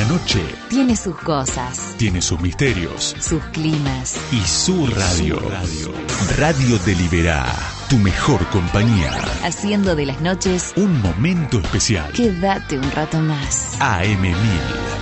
La noche tiene sus cosas, tiene sus misterios sus climas y su radio. Radio Deliberá, tu mejor compañía. Haciendo de las noches un momento especial. Quédate un rato más. AM1000.